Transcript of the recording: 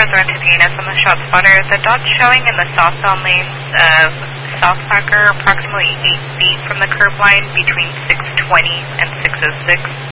further into DNS on the shot spotter. The dots showing in the southbound lanes of South Parker are approximately 8 feet from the curb line between 620 and 606.